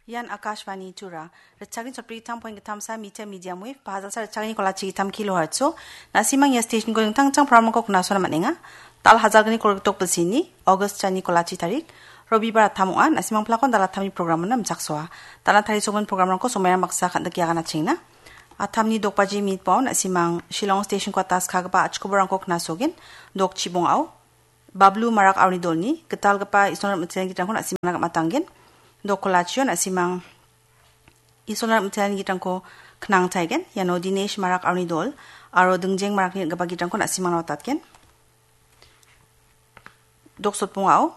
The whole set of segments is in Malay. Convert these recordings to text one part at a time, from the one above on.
Yan Akashvani Chura. Rachagin sopri tam point tamsa meter medium wave. Bahasa sa rachagin kolachi tam kilohertz. So nasimang ya station ko yung tangchang program ko kuna sona maninga. Tal hazar gani korrektok pesini. August chani kolachi tarik. Robibar tamuan nasimang pelakon dalam tamni program na mchakswa. Dalam tari sogon program ko sumaya maksa kan dekia kana chingna. Atamni dok paji meet pon nasimang Shillong station ko atas kagaba achkuborang ko kuna sogin. Dok chibong au. Bablu marak awni dolni. Ketal gapa isonat mutian kita ko nasimang nagat matangin. Dokolachion asimang isolar mutian gitang ko knang taigen yano Dinesh marak awni dol aro dengjeng marak ni gaba gitang ko asimang nawatatken dok sot pungao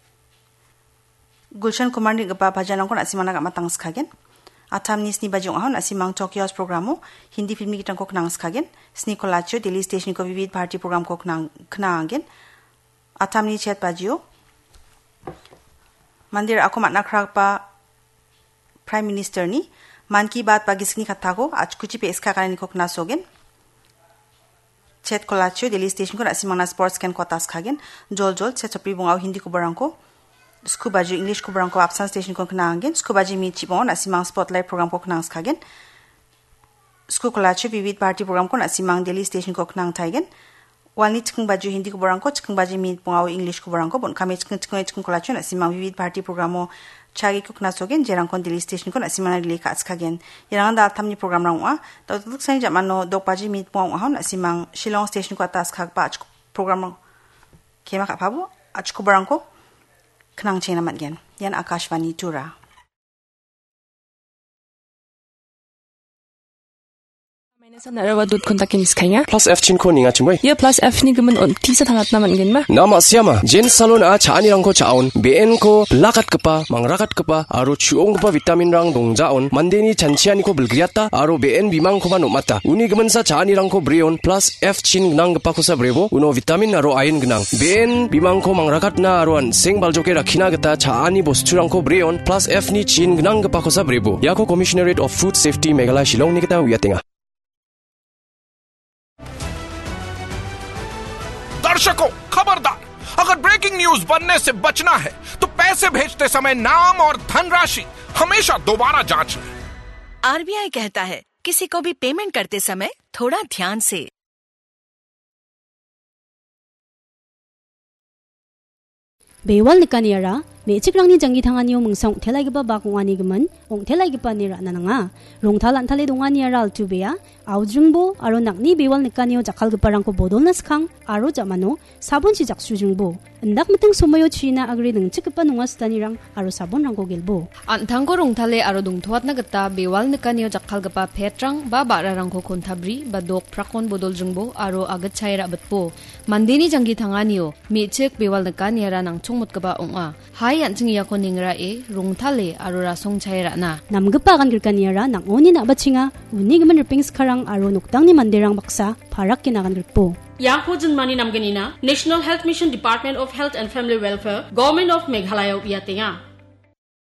Gulshan Kumar ni gaba bhajanang ko asimang nagat matang skagen atam ni sni bajong ahon asimang Tokyo's programo Hindi film gitang ko knang skagen sni kolachio Delhi station ko vivid party program ko knangen atam ni chat bajio Mandir ako maknakrak pa Prime Minister ni Man ki baat pagisni katago achkuchi pe iska kanani ko knasogen Chet kolachio Delhi station ko asimang na sports ken kotas kagen jol chet sopri bungaw hindi ko barangko Scubaji English ko barangko absence station ko knangen Scubaji mi chipon asimang spotlight program ko knang kagen Sku kolachio vivid party program ko asimang Delhi station ko knang taigen Walni chikung baju hindi ko barangko chikung baji mi pungaw English ko barangko bon kami chikung kolachio asimang vivid party programo chagi ko knasogen jerang kon Delhi station ko asimang nagli ka atskagen yarang da tamni program rangwa tawtuk sai jamano dok baji mi pungaw ahon asimang Shillong station ko atas khagpa program kema ka pabo achko barangko knang chena matgen yan Akashvani Tura Narawadud kontakin iskanya. Plus F chin ko ninga chimoy. Ya plus F ni gemen on tisa tangat naman gen ma. Nama siama. Jen salon a chaani rang ko chaon. BN ko lakat kepa, mangrakat kepa, aro chuong kepa vitamin rang dongjaon. Mandeni chanchiani ko belgriata, aro BN bimang ko mata. Uni gemen sa chaani rang ko breon. Plus F chin gnang kepa ko sa brevo. Uno vitamin aro iron gnang. BN bimang ko mangrakat na aroan seng baljoke rakina geta chaani bostu rang ko breon. Plus F ni chin gnang kepa ko sa brevo. Yako Commissionerate of Food Safety Meghalaya Shillong ni kita wiatinga. दर्शकों खबरदार अगर breaking news बनने से बचना है तो पैसे भेजते समय नाम और धनराशि हमेशा दोबारा जांच लें। आरबीआई कहता है किसी को भी पेमेंट करते समय थोड़ा ध्यान से Bewal ni kaniara me chikrang ni jangi thangani mungsong thelai giba ba kungani giman ong thelai giba ni ra nananga rong thalan thale dongani aral tu bea aujungbo aro nakni bewal ni kanio jakal giparang ko bodolnas khang aro jamano sabon si jaksu jungbo ndak miteng somoyo china agri nang chikpa nunga stanirang aro sabon rang ko gelbo Antangko rong thale aro dongthuat na gata bewal ni kanio jakal gipa petrang ba bararang ko kontabri ba dok prakon bodol jungbo aro agat chaira batpo mandini jangi thanganio me chik bewal ni kaniara nang chongmut gaba onga hai anching ya ko ningra e rong thale aro rasong chaira na namgpa kan girkaniara nang oni na bachinga uni giman ripings kharang aro nuktang ni manderang baksa parak kinagan girpo Yang Hojun Mani Namganina, National Health Mission Department of Health and Family Welfare, Government of Meghalaya Uyatinga.